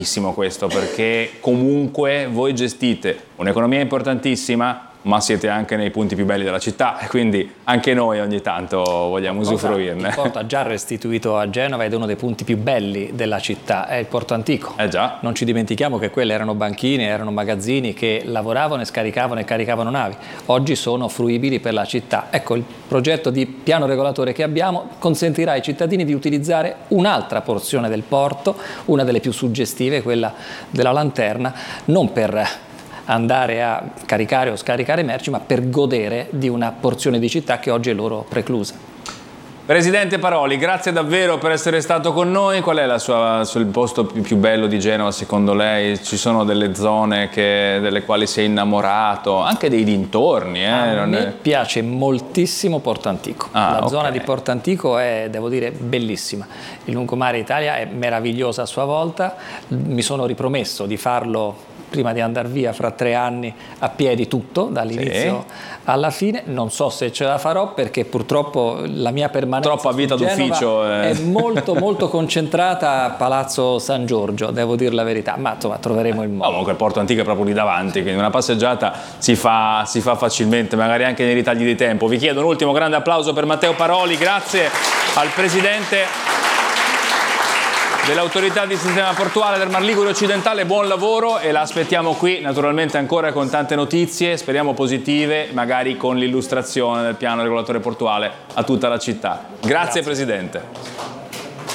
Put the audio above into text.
questo, perché comunque voi gestite un'economia importantissima, ma siete anche nei punti più belli della città e quindi anche noi ogni tanto vogliamo usufruirne. Il porto ha già restituito a Genova ed è uno dei punti più belli della città, è il porto antico. Già. Non ci dimentichiamo che quelle erano banchine, erano magazzini che lavoravano e scaricavano e caricavano navi. Oggi sono fruibili per la città. Ecco, il progetto di piano regolatore che abbiamo consentirà ai cittadini di utilizzare un'altra porzione del porto, una delle più suggestive, quella della Lanterna, non per andare a caricare o scaricare merci, ma per godere di una porzione di città che oggi è loro preclusa. Presidente Paroli, grazie davvero per essere stato con noi. Qual è il posto più bello di Genova secondo lei? Ci sono delle zone delle quali si è innamorato, anche dei dintorni? A me piace moltissimo Porto Antico. La zona di Porto Antico è, devo dire, bellissima. Il lungomare Italia è meravigliosa a sua volta. Mi sono ripromesso di farlo prima di andare via fra 3 anni a piedi tutto, dall'inizio alla fine. Non so se ce la farò perché purtroppo la mia permanenza troppa vita d'ufficio è molto concentrata a Palazzo San Giorgio, devo dire la verità, ma insomma troveremo il modo. Comunque il Porto Antico è proprio lì davanti, quindi una passeggiata si fa facilmente, magari anche nei ritagli di tempo. Vi chiedo un ultimo grande applauso per Matteo Paroli, grazie al Presidente dell'Autorità di Sistema Portuale del Mar Ligure Occidentale, buon lavoro e la aspettiamo qui naturalmente ancora con tante notizie, speriamo positive, magari con l'illustrazione del piano regolatore portuale a tutta la città. Grazie. Presidente.